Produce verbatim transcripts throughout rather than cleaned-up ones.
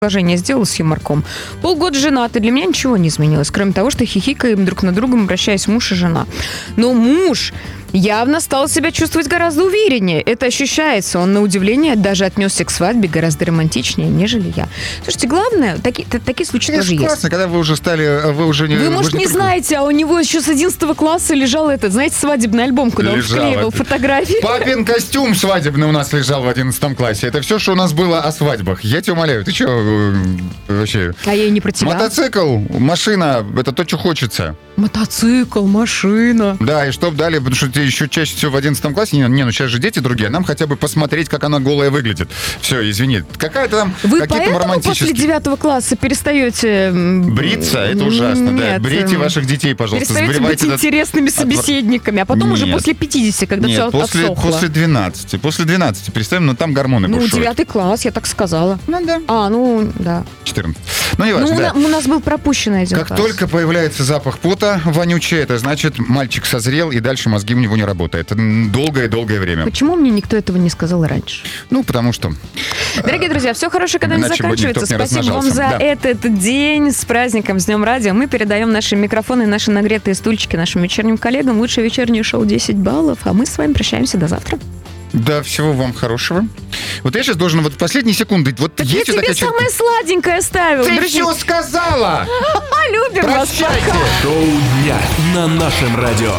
предложение сделала с юморком. Полгода женаты, для меня ничего не изменилось, кроме того, что хихикаем друг на другом, обращаясь муж и жена. Но муж явно стал себя чувствовать гораздо увереннее. Это ощущается. Он, на удивление, даже отнесся к свадьбе гораздо романтичнее, нежели я. Слушайте, главное, таки, такие случаи тоже есть. Классно, когда вы уже стали... Вы, уже не, вы, вы может, не, не только... знаете, а у него еще с одиннадцатого класса лежал этот, знаете, свадебный альбом, куда лежал. Он вклеивал фотографии. Папин костюм свадебный у нас лежал в одиннадцатом классе. Это все, что у нас было о свадьбах. Я тебя умоляю, ты что вообще? А я и не про тебя. Мотоцикл, машина, это то, что хочется. Мотоцикл, машина. Да, и чтоб дали, потому что ты еще чаще всего в одиннадцатом классе, не, не, ну сейчас же дети другие, а нам хотя бы посмотреть, как она голая выглядит. Все, извини. Какая-то там, вы какие-то поэтому романтические... после девятого класса перестаете... Бриться? Это ужасно, Нет. да. Брейте ваших детей, пожалуйста. Перестаете быть этот... интересными собеседниками, а потом Нет. уже после пятидесяти, когда Нет, все после, отсохло. после двенадцати. После двенадцати, представим, ну там гормоны Ну, бушуют. девятый класс, я так сказала. Ну да. А, ну, да. четырнадцать. Ну, не важно, Ну, да. у, на, у нас был пропущен один Как класс. только появляется запах пота вонючий, это значит, мальчик созрел, и дальше мозги у него не работают. Долгое-долгое время. Почему мне никто этого не сказал раньше? Ну, потому что... Дорогие друзья, все хорошее когда-нибудь Иначе бы заканчивается. никто не Спасибо вам размножался. за Да. этот день. С праздником, с Днем Радио. Мы передаем наши микрофоны, наши нагретые стульчики нашим вечерним коллегам. Лучшее вечернее шоу десять баллов. А мы с вами прощаемся до завтра. Да, всего вам хорошего. Вот я сейчас должен вот в последние секунды... Вот Так я есть тебе такая черта- самое сладенькое оставил. Ты друзья. все сказала! Любим вас. Прощайте! Пока. Шоу дня на нашем радио.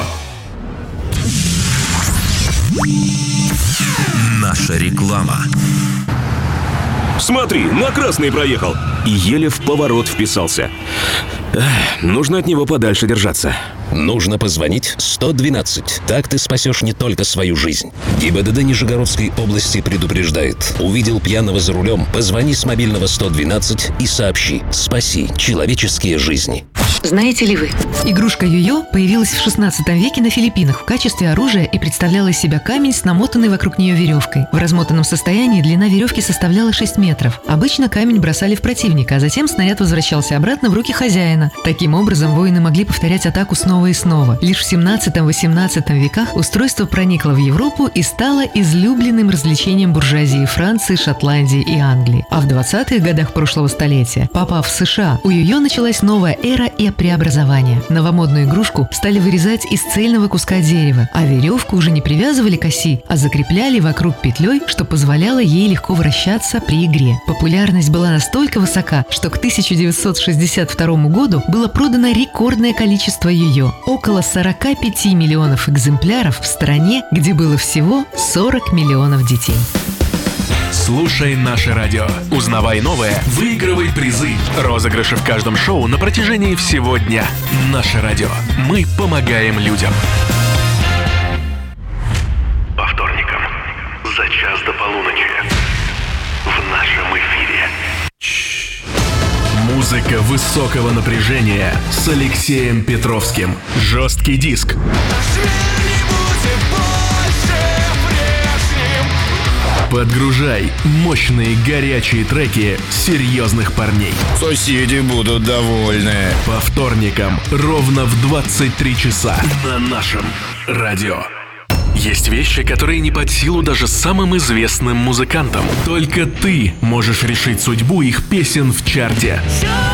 Наша реклама. Смотри, на красный проехал. И еле в поворот вписался. Эх, нужно от него подальше держаться. Нужно позвонить сто двенадцать. Так ты спасешь не только свою жизнь. ГИБДД Нижегородской области предупреждает. Увидел пьяного за рулем? Позвони с мобильного сто двенадцать и сообщи. Спаси человеческие жизни. Знаете ли вы? Игрушка йо-йо появилась в шестнадцатом веке на Филиппинах в качестве оружия и представляла из себя камень с намотанной вокруг нее веревкой. В размотанном состоянии длина веревки составляла шесть метров. Обычно камень бросали в противника, а затем снаряд возвращался обратно в руки хозяина. Таким образом, воины могли повторять атаку снова и снова. Лишь в семнадцатом-восемнадцатом веках устройство проникло в Европу и стало излюбленным развлечением буржуазии Франции, Шотландии и Англии. А в двадцатых годах прошлого столетия, попав в США, у йо-йо началась новая эра и преобразования. Новомодную игрушку стали вырезать из цельного куска дерева, а веревку уже не привязывали к оси, а закрепляли вокруг петлей, что позволяло ей легко вращаться при игре. Популярность была настолько высока, что к тысяча девятьсот шестьдесят второму году было продано рекордное количество йо-йо – около сорок пять миллионов экземпляров в стране, где было всего сорок миллионов детей. Слушай наше радио. Узнавай новое, выигрывай призы. Розыгрыши в каждом шоу на протяжении всего дня. Наше радио. Мы помогаем людям. По вторникам за час до полуночи в нашем эфире. Музыка высокого напряжения с Алексеем Петровским. Жесткий диск. Подгружай мощные горячие треки серьезных парней. Соседи будут довольны. По вторникам ровно в двадцать три часа на нашем радио. Есть вещи, которые не под силу даже самым известным музыкантам. Только ты можешь решить судьбу их песен в чарте.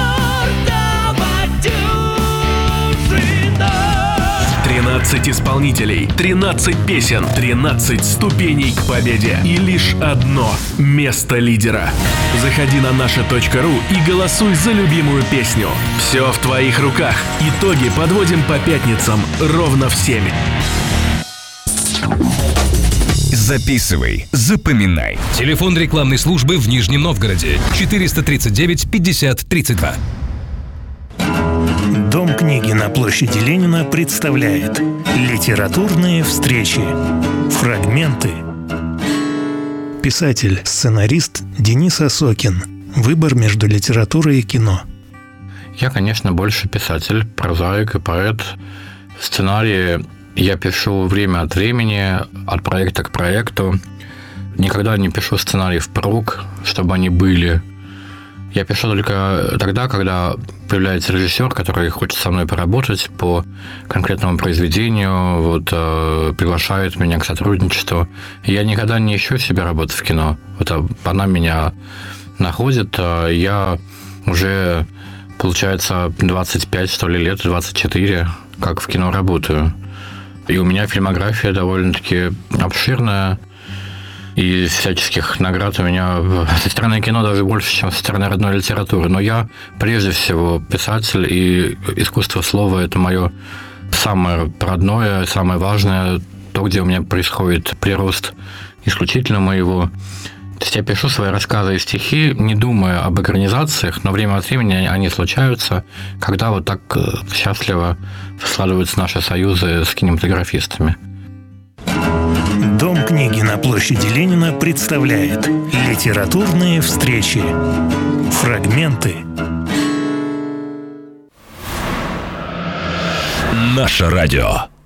тринадцать исполнителей, тринадцать песен, тринадцать ступеней к победе и лишь одно место лидера. Заходи на наша точка ру и голосуй за любимую песню. Все в твоих руках. Итоги подводим по пятницам ровно в семь. Записывай, запоминай. Телефон рекламной службы в Нижнем Новгороде. четыреста тридцать девять пятьдесят тридцать два. Дом книги на площади Ленина представляет литературные встречи. Фрагменты. Писатель, сценарист Денис Осокин. Выбор между литературой и кино. Я, конечно, больше писатель, прозаик и поэт. Сценарии я пишу время от времени, от проекта к проекту. Никогда не пишу сценарии впрок, чтобы они были. Я пишу только тогда, когда появляется режиссер, который хочет со мной поработать по конкретному произведению, вот, э, приглашает меня к сотрудничеству. И я никогда не ищу себе работу в кино. Вот она меня находит. Я уже, получается, двадцать пять, что ли, лет, двадцать четыре, как в кино работаю. И у меня фильмография довольно-таки обширная. И всяческих наград у меня со стороны кино даже больше, чем со стороны родной литературы. Но я прежде всего писатель, и искусство слова – это мое самое родное, самое важное, то, где у меня происходит прирост исключительно моего. То есть я пишу свои рассказы и стихи, не думая об экранизациях, но время от времени они случаются, когда вот так счастливо складываются наши союзы с кинематографистами. Дом книги на площади Ленина представляет литературные встречи. Фрагменты. Наше радио.